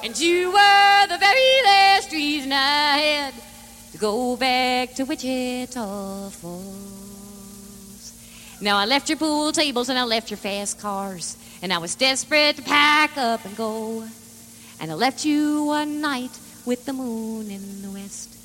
And you were the very last reason I had to go back to Wichita Falls. Now I left your pool tables and I left your fast cars, and I was desperate to pack up and go. And I left you one night with the moon in the west.